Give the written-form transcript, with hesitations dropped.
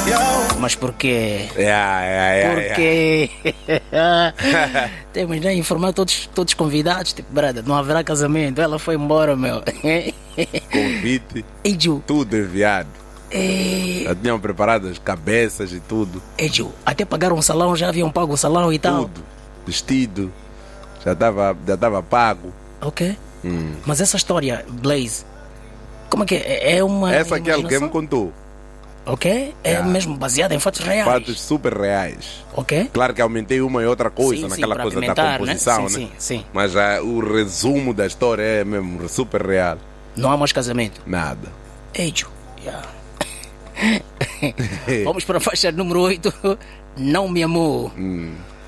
Mas por quê? Yeah. Porque temos de informar todos os convidados. Tipo, brother, não haverá casamento. Ela foi embora, meu. Convite, Ei, Ju. tudo enviado. Já tinham preparado as cabeças e tudo. Ei, Ju, até pagaram o salão, já haviam pago o salão e tal. Tudo. Vestido. Já estava pago. Ok. Mas essa história, Blaze, como é que é? É uma Essa aqui alguém imaginação? me contou. Ok? É mesmo baseada em fatos reais. Fatos super reais. Ok? Claro que aumentei uma e outra coisa Sim, naquela para coisa da apimentar, composição, né? né? Sim. Mas o resumo da história é mesmo super real. Não há mais casamento. Nada. Ei, Ju. Yeah. Vamos para a faixa número 8. Não me amou.